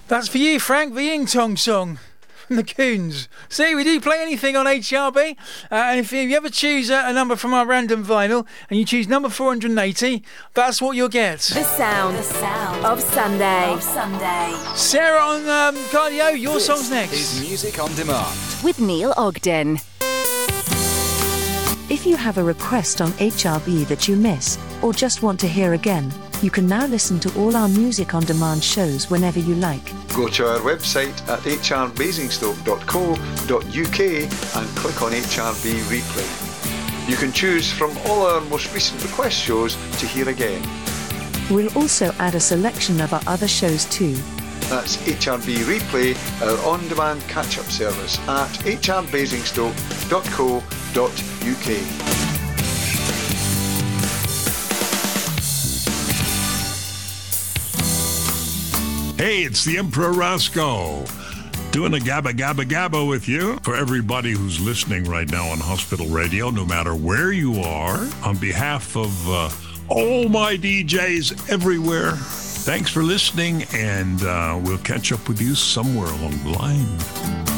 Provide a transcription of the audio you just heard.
That's for you, Frank, the Ying Tong song from the Coons. See, we do play anything on HRB. And if you ever choose a number from our random vinyl and you choose number 480, that's what you'll get. The sound of Sunday. Sarah on cardio, your song's next. Is Music on Demand With Neil Ogden. If you have a request on HRB that you miss, or just want to hear again, you can now listen to all our Music on Demand shows whenever you like. Go to our website at hrbasingstoke.co.uk and click on HRB Replay. You can choose from all our most recent request shows to hear again. We'll also add a selection of our other shows too. That's HRB Replay, our on-demand catch-up service at hrbasingstoke.co.uk. Hey, it's the Emperor Roscoe, doing a gabba gabba gabba with you. For everybody who's listening right now on Hospital Radio, no matter where you are, on behalf of all my DJs everywhere, thanks for listening, and we'll catch up with you somewhere along the line.